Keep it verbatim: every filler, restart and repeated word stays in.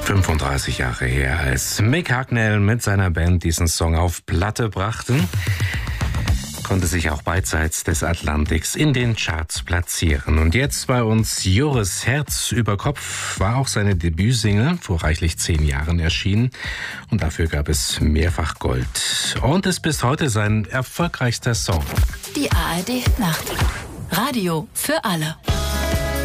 fünfunddreißig Jahre her, als Mick Hucknall mit seiner Band diesen Song auf Platte brachten, konnte sich auch beidseits des Atlantiks in den Charts platzieren. Und jetzt bei uns Joris Herz über Kopf war auch seine Debütsingle, vor reichlich zehn Jahren erschienen. Und dafür gab es mehrfach Gold. Und ist bis heute sein erfolgreichster Song. Die A R D Nacht. Radio für alle.